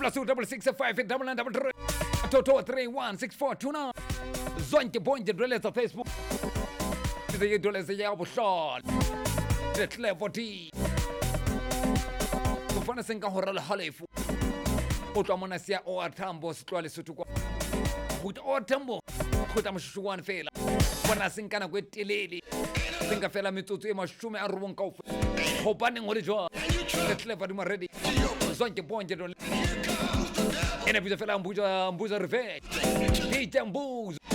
plus 2665 and 9933 Toto 316429 Zonke bonke dwele za Facebook Ze dwele ze ya buhlol The Clever D Kufana senga horala halefu Otwa mona siya o atambo sitlwale sutu kwa Kuta o atambo Kuta mshushuwan fela Wana sinkana kwe tilili Singa fela mitutu ima shume arubon kaufu Hopani ngori jwa The Clever D ma ready Zonke bonke dwele Ena pita fela mbuza revenge Pita mbuza